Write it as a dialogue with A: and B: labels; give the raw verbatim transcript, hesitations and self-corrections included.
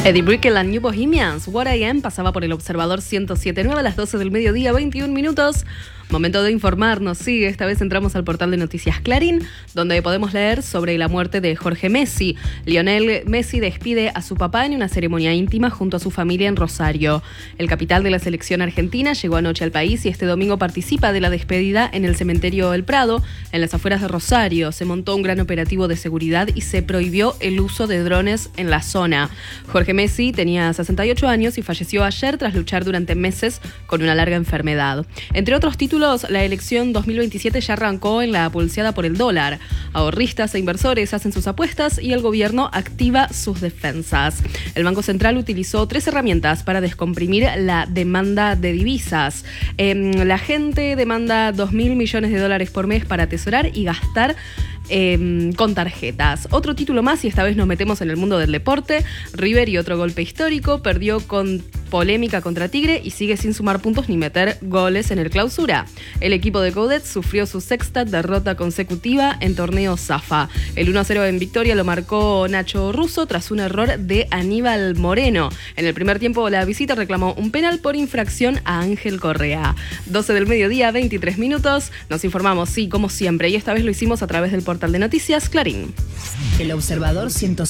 A: Eddie Brickell and New Bohemians, What I Am, pasaba por el Observador ciento siete punto nueve a las doce del mediodía, veintiún minutos. Momento de informarnos, sí, esta vez entramos al portal de noticias Clarín, donde podemos leer sobre la muerte de Jorge Messi. Lionel Messi despide a su papá en una ceremonia íntima junto a su familia en Rosario. El capital de la selección argentina llegó anoche al país y este domingo participa de la despedida en el cementerio El Prado, en las afueras de Rosario. Se montó un gran operativo de seguridad y se prohibió el uso de drones en la zona. Jorge Messi tenía sesenta y ocho años y falleció ayer tras luchar durante meses con una larga enfermedad. Entre otros títulos, la elección dos mil veintisiete ya arrancó en la pulseada por el dólar. Ahorristas e inversores hacen sus apuestas y el gobierno activa sus defensas. El Banco Central utilizó tres herramientas para descomprimir la demanda de divisas. Eh, la gente demanda dos mil millones de dólares por mes para atesorar y gastar Eh, con tarjetas. Otro título más y esta vez nos metemos en el mundo del deporte. River y otro golpe histórico, perdió con polémica contra Tigre y sigue sin sumar puntos ni meter goles en el Clausura. El equipo de Coudet sufrió su sexta derrota consecutiva en torneo Zafa. El uno a cero en victoria lo marcó Nacho Russo tras un error de Aníbal Moreno. En el primer tiempo la visita reclamó un penal por infracción a Ángel Correa. doce del mediodía, veintitrés minutos. Nos informamos, sí, como siempre, y esta vez lo hicimos a través del portal de noticias Clarín.
B: El Observador ciento